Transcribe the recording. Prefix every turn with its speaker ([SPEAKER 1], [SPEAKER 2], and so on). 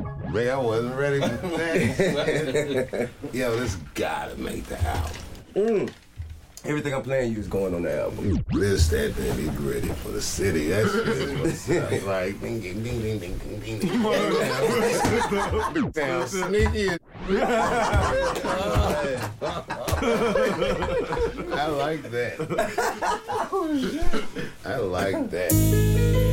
[SPEAKER 1] Man, I wasn't ready for that. Yo, this gotta make the album.
[SPEAKER 2] Everything I'm playing you is going on the album.
[SPEAKER 1] This that nitty gritty for the city. That's what sounds like. Ding ding ding ding ding ding ding. Sounds sneaky. I like that. I like that.